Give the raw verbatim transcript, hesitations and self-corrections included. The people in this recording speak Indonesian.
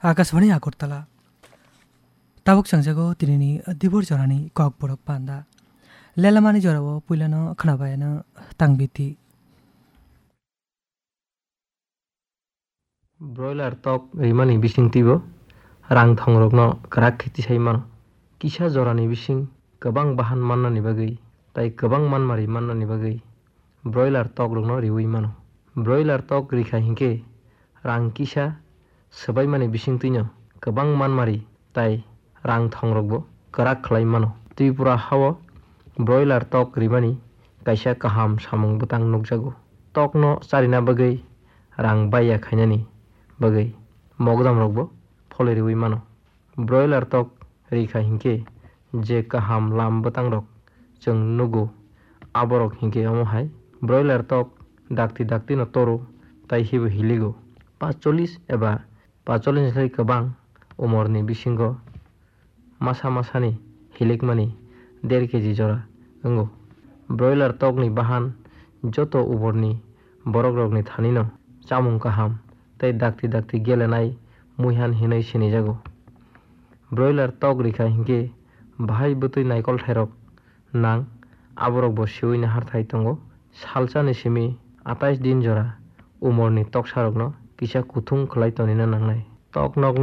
Akashvani Agartala. Tabuk sangjago tinini dibur jorani kok borok panda. Lelamani jorawo puilano khnabayana tangbiti. Broiler tok rimani bising tibo rang thongrokno krak khiti saimano kisa jorani bising gobang bahan mannani bagui tai gobang manmari mannani bagui broiler tok rokno riui mano. Broiler tok rikha hingke rang kisa sabaimani bising tuino gobang manmari tai rang thongrokbo krak khlai mano. Tripura hao broiler tok rimani kaisa kaham samung butang nukjago. Tokno charina bagui rang baiya khainani bagui mogdam rokbo phole riui mano. Broiler tok rikha hingke je kaham lam butang rok jeng nugo aborok hingke amo hai broiler tok dakti dakti no toro tai hibo hiligo pacholis eba pacholis hai kabang umorni bisingo masa masani hilikmani der keji jora ongo. Broiler tok ni bahan joto umorni borok rokni thanino chamung kaham tai dakti dakti gelenai muihan hinai sini jago. Broiler tok rikha hingke bahai butui naikol thairok nang aborok bo siwui harthai tongo. Salsa ni simi twenty-eight din jora umorni tok sarokno kisa kuthung khlai tonina nangnai. Tok nog